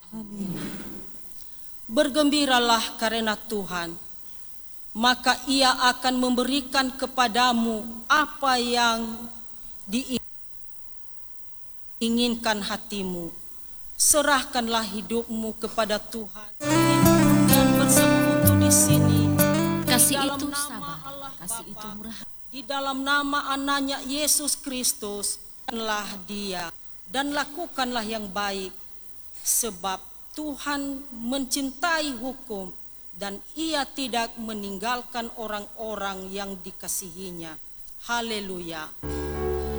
Amin. Bergembiralah karena Tuhan, maka Ia akan memberikan kepadamu apa yang diinginkan hatimu. Serahkanlah hidupmu kepada Tuhan dan bersekutu di sini. Kasih itu sabar, kasih itu murah. Di dalam nama anaknya Yesus Kristus, lakukanlah Dia dan lakukanlah yang baik, sebab Tuhan mencintai hukum dan Ia tidak meninggalkan orang-orang yang dikasihinya. Haleluya.